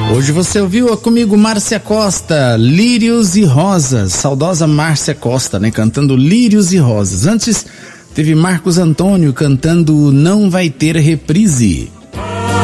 Hoje você ouviu comigo Márcia Costa, Lírios e Rosas, saudosa Márcia Costa, né, cantando Lírios e Rosas. Antes teve Marcos Antônio cantando Não Vai Ter Reprise.